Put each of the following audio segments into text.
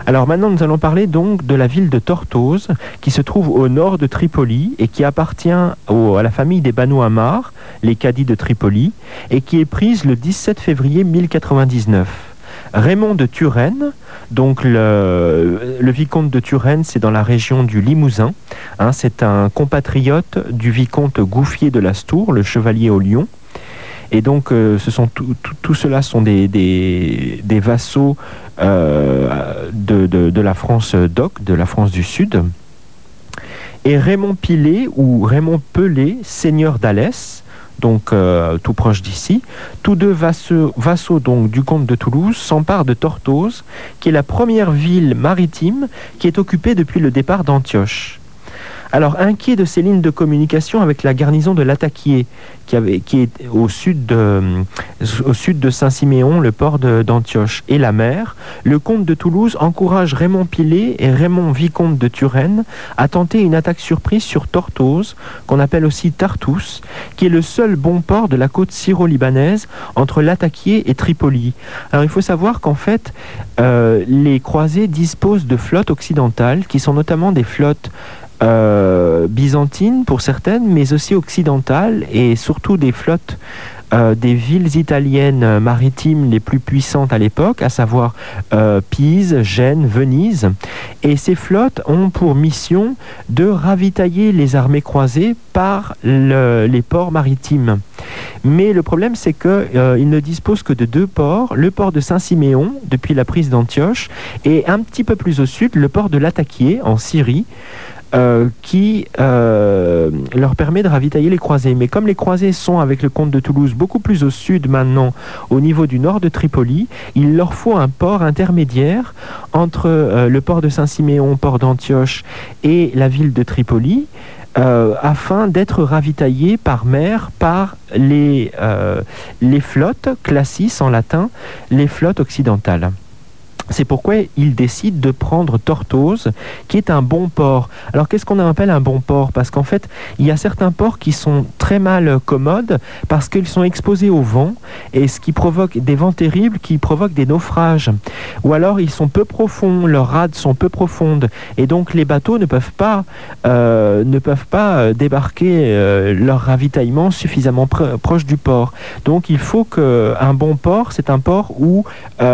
Alors maintenant, nous allons parler donc de la ville de Tortosa, qui se trouve au nord de Tripoli et qui appartient à la famille des Banu Ammar, les cadis de Tripoli, et qui est prise le 17 février 1099. Raymond de Turenne, donc le vicomte de Turenne, c'est dans la région du Limousin. C'est un compatriote du vicomte Gouffier de Lastour, le chevalier au lion. Et donc, tout cela sont des vassaux de la France d'Oc, de la France du Sud. Et Raymond Pilet ou Raymond Pelé, seigneur d'Alès, donc tout proche d'ici, tous deux vassaux donc, du comte de Toulouse, s'emparent de Tortosa, qui est la première ville maritime qui est occupée depuis le départ d'Antioche. Alors, inquiet de ces lignes de communication avec la garnison de Lataquié, qui est au sud de Saint-Siméon, le port d'Antioche et la mer, le comte de Toulouse encourage Raymond Pilet et Raymond vicomte de Turenne à tenter une attaque surprise sur Tortosa, qu'on appelle aussi Tartous, qui est le seul bon port de la côte syro-libanaise entre Lataquié et Tripoli. Alors, il faut savoir qu'en fait, les croisés disposent de flottes occidentales, qui sont notamment des flottes byzantines pour certaines, mais aussi occidentales, et surtout des flottes des villes italiennes maritimes les plus puissantes à l'époque, à savoir Pise, Gênes, Venise. Et ces flottes ont pour mission de ravitailler les armées croisées par les ports maritimes. Mais le problème, c'est qu'ils ne disposent que de deux ports, le port de Saint-Siméon, depuis la prise d'Antioche, et un petit peu plus au sud, le port de Lataquié, en Syrie, qui leur permet de ravitailler les croisés. Mais comme les croisés sont, avec le comte de Toulouse, beaucoup plus au sud maintenant, au niveau du nord de Tripoli, il leur faut un port intermédiaire entre le port de Saint-Siméon, port d'Antioche, et la ville de Tripoli, afin d'être ravitaillés par mer par les flottes, classis en latin, les flottes occidentales. C'est pourquoi il décide de prendre Tortosa, qui est un bon port. Alors, qu'est-ce qu'on appelle un bon port? Parce qu'en fait, il y a certains ports qui sont très mal commodes parce qu'ils sont exposés au vent, et ce qui provoque des vents terribles qui provoquent des naufrages. Ou alors, ils sont peu profonds, leurs rades sont peu profondes, et donc les bateaux ne peuvent pas débarquer leur ravitaillement suffisamment proche du port. Donc, il faut qu'un bon port, c'est un port où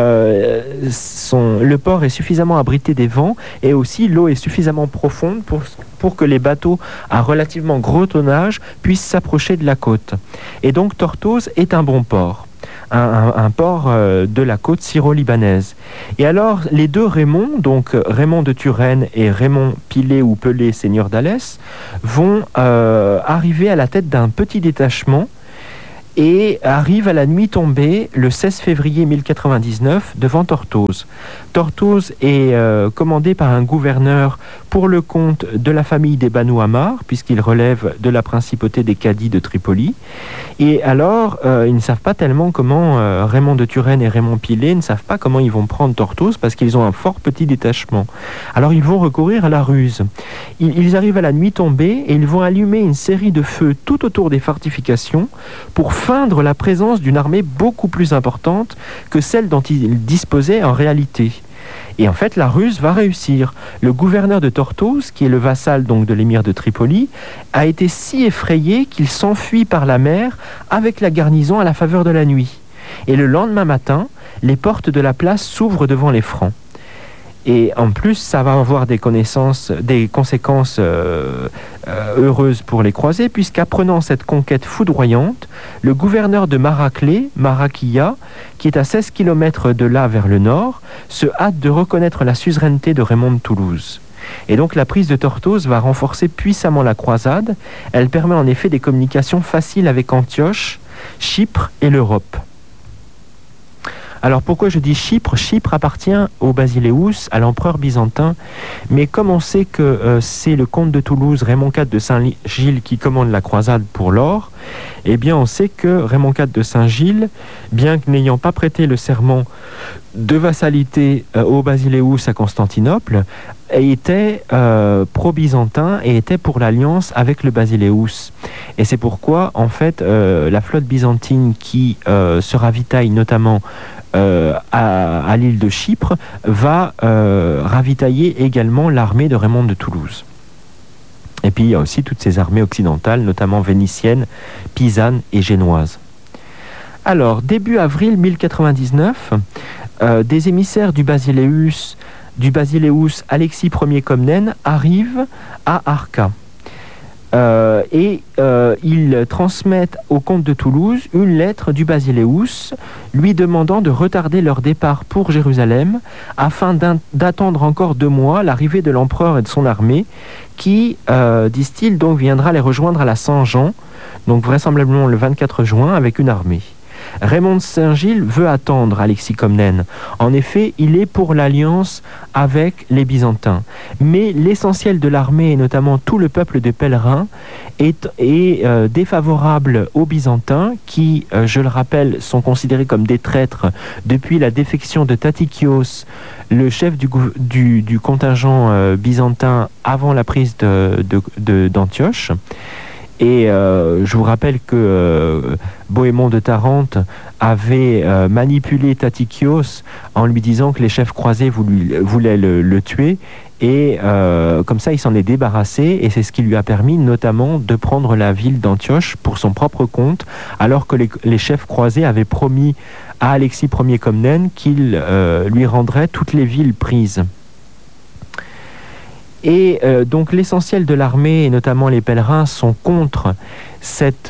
le port est suffisamment abrité des vents, et aussi l'eau est suffisamment profonde pour que les bateaux à relativement gros tonnage puissent s'approcher de la côte. Et donc Tortosa est un bon port, un port de la côte syro-libanaise. Et alors les deux Raymond, donc Raymond de Turenne et Raymond Pilet ou Pelé, seigneur d'Alès, vont arriver à la tête d'un petit détachement et arrive à la nuit tombée, le 16 février 1099, devant Tortosa. Tortosa est commandé par un gouverneur pour le compte de la famille des Banu Ammar, puisqu'il relève de la principauté des cadis de Tripoli. Et alors, ils ne savent pas tellement comment, Raymond de Turenne et Raymond Pilet ne savent pas comment ils vont prendre Tortosa, parce qu'ils ont un fort petit détachement. Alors, ils vont recourir à la ruse. Ils arrivent à la nuit tombée et ils vont allumer une série de feux tout autour des fortifications pour feindre la présence d'une armée beaucoup plus importante que celle dont ils disposaient en réalité. Et en fait, la ruse va réussir. Le gouverneur de Tortosa, qui est le vassal donc de l'émir de Tripoli, a été si effrayé qu'il s'enfuit par la mer avec la garnison à la faveur de la nuit. Et le lendemain matin, les portes de la place s'ouvrent devant les Francs. Et en plus, ça va avoir des conséquences heureuses pour les croisés, puisqu'apprenant cette conquête foudroyante, le gouverneur de Maraquilla, qui est à 16 km de là vers le nord, se hâte de reconnaître la suzeraineté de Raymond de Toulouse. Et donc la prise de Tortosa va renforcer puissamment la croisade. Elle permet en effet des communications faciles avec Antioche, Chypre et l'Europe. Alors pourquoi je dis Chypre? Chypre appartient au Basileus, à l'empereur byzantin, mais comme on sait que c'est le comte de Toulouse, Raymond IV de Saint-Gilles, qui commande la croisade pour l'or, eh bien on sait que Raymond IV de Saint-Gilles, bien que n'ayant pas prêté le serment de vassalité au Basileus à Constantinople, était pro-byzantin et était pour l'alliance avec le Basileus. Et c'est pourquoi, en fait, la flotte byzantine qui se ravitaille notamment à l'île de Chypre, va ravitailler également l'armée de Raymond de Toulouse. Et puis il y a aussi toutes ces armées occidentales, notamment vénitiennes, pisanes et génoises. Alors, début avril 1099, des émissaires du Basileus Alexis Ier Comnène arrivent à Arca. Ils transmettent au comte de Toulouse une lettre du Basileus lui demandant de retarder leur départ pour Jérusalem afin d'attendre encore 2 mois l'arrivée de l'empereur et de son armée qui, disent-ils, donc viendra les rejoindre à la Saint-Jean, donc vraisemblablement le 24 juin avec une armée. Raymond de Saint-Gilles veut attendre Alexis Comnène. En effet, il est pour l'alliance avec les Byzantins. Mais l'essentiel de l'armée, et notamment tout le peuple de pèlerins, est défavorable aux Byzantins, qui, je le rappelle, sont considérés comme des traîtres depuis la défection de Tatikios, le chef du contingent byzantin avant la prise d'Antioche. Et je vous rappelle que Bohémond de Tarente avait manipulé Tatikios en lui disant que les chefs croisés voulaient le tuer. Et comme ça, il s'en est débarrassé. Et c'est ce qui lui a permis notamment de prendre la ville d'Antioche pour son propre compte, alors que les chefs croisés avaient promis à Alexis Ier Comnène qu'il lui rendrait toutes les villes prises. Et donc l'essentiel de l'armée, et notamment les pèlerins, sont contre cette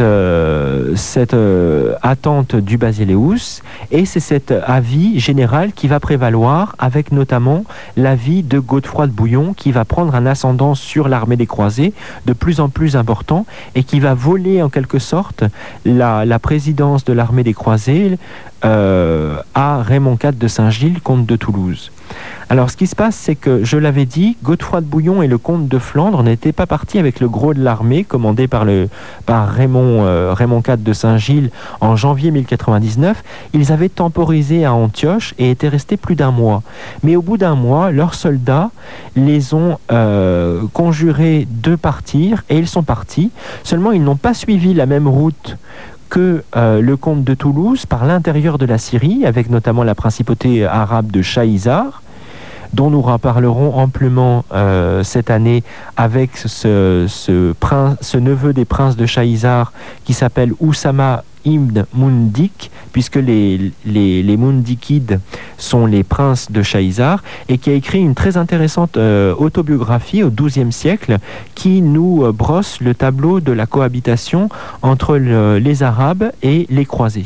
attente du Basileus, et c'est cet avis général qui va prévaloir, avec notamment l'avis de Godefroy de Bouillon, qui va prendre un ascendant sur l'armée des croisés de plus en plus important, et qui va voler en quelque sorte la présidence de l'armée des croisés à Raymond IV de Saint-Gilles, comte de Toulouse. Alors ce qui se passe, c'est que, je l'avais dit, Godefroy de Bouillon et le comte de Flandre n'étaient pas partis avec le gros de l'armée commandé par Raymond IV de Saint-Gilles en janvier 1099. Ils avaient temporisé à Antioche et étaient restés plus d'1 mois. Mais au bout d'1 mois, leurs soldats les ont conjurés de partir, et ils sont partis. Seulement, ils n'ont pas suivi la même route que le comte de Toulouse par l'intérieur de la Syrie, avec notamment la principauté arabe de Shaïzar, dont nous reparlerons amplement cette année avec ce neveu des princes de Shaïzar qui s'appelle Oussama ibn Mundik, puisque les Mundikides sont les princes de Shaïzar, et qui a écrit une très intéressante autobiographie au XIIe siècle qui nous brosse le tableau de la cohabitation entre les Arabes et les croisés.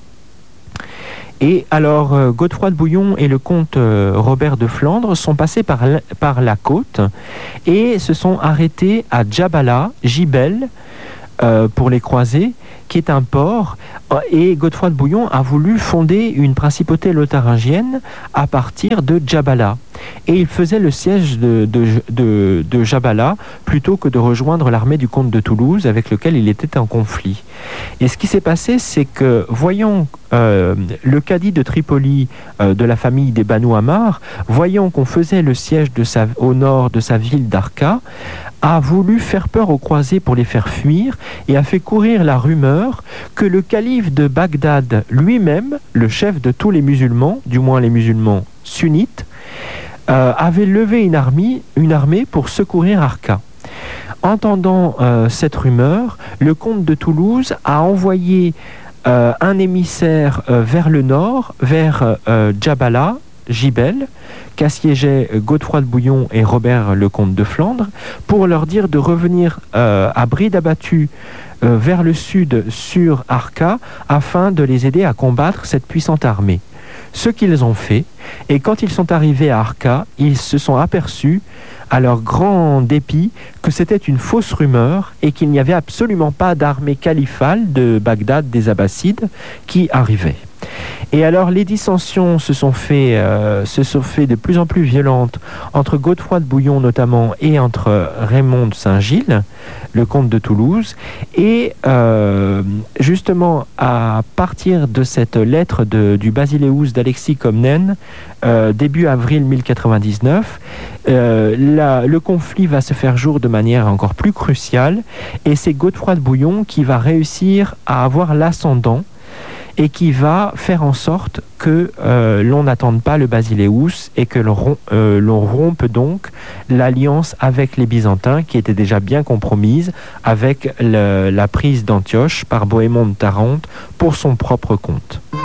Et alors, Godefroy de Bouillon et le comte Robert de Flandre sont passés par la côte et se sont arrêtés à Djabala, Jibel, pour les croisés, qui est un port, et Godefroy de Bouillon a voulu fonder une principauté lotharingienne à partir de Djabala. Et il faisait le siège de Djabala plutôt que de rejoindre l'armée du comte de Toulouse avec lequel il était en conflit. Et ce qui s'est passé, c'est que, voyant le cadi de Tripoli de la famille des Banu Ammar, voyant qu'on faisait le siège au nord de sa ville d'Arca, a voulu faire peur aux croisés pour les faire fuir et a fait courir la rumeur que le calife de Bagdad lui-même, le chef de tous les musulmans, du moins les musulmans sunnites, avait levé une armée pour secourir Arca. Entendant cette rumeur, le comte de Toulouse a envoyé un émissaire vers le nord, vers Djabala, Jibel, qu'assiégeaient Godefroy de Bouillon et Robert le comte de Flandre, pour leur dire de revenir à bride abattue vers le sud sur Arca, afin de les aider à combattre cette puissante armée. Ce qu'ils ont fait, et quand ils sont arrivés à Arca, ils se sont aperçus, à leur grand dépit, que c'était une fausse rumeur et qu'il n'y avait absolument pas d'armée califale de Bagdad des Abbassides qui arrivait. Et alors les dissensions se sont fait de plus en plus violentes entre Godefroy de Bouillon notamment et entre Raymond de Saint-Gilles, le comte de Toulouse, et justement à partir de cette lettre du Basileus d'Alexis Comnène, début avril 1099, le conflit va se faire jour de manière encore plus cruciale, et c'est Godefroy de Bouillon qui va réussir à avoir l'ascendant. et qui va faire en sorte que l'on n'attende pas le Basileus et que l'on rompe donc l'alliance avec les Byzantins qui était déjà bien compromise avec la prise d'Antioche par Bohémond de Tarente pour son propre compte.